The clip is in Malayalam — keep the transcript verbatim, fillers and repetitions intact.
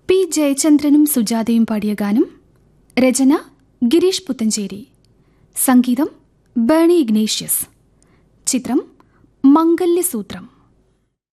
പി ജയചന്ദ്രനും സുജാതയും പാടിയ ഗാനം. രചന ഗിരീഷ് പുത്തഞ്ചേരി. സംഗീതം ബേണി ഇഗ്നേഷ്യസ്. ചിത്രം മംഗല്യസൂത്രം.